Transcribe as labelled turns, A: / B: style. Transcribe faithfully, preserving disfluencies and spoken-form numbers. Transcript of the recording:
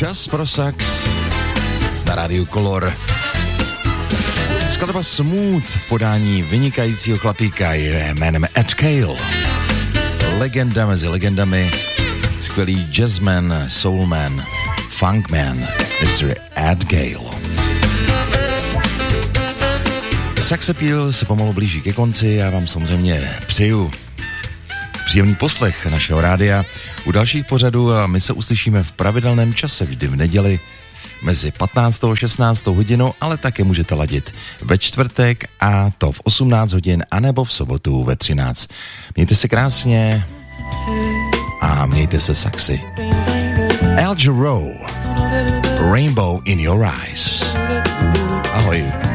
A: Čas pro sax na rádiu Color. Skladba Smooth v podání vynikajícího chlapíka je jménem Ed Gale. Legenda mezi legendami, skvělý jazzman, soulman, funkman, mister Ed Gale. Sex Appeal se pomalu blíží ke konci, já vám samozřejmě přeju příjemný poslech našeho rádia u dalších pořadů a my se uslyšíme v pravidelném čase vždy v neděli mezi patnáctou a šestnáctou hodinou, ale také můžete ladit ve čtvrtek a to v osmnáct hodin anebo v sobotu ve třináct. Mějte se krásně a mějte se sexy. Al Jarreau, Rainbow in Your Eyes. Ahoj.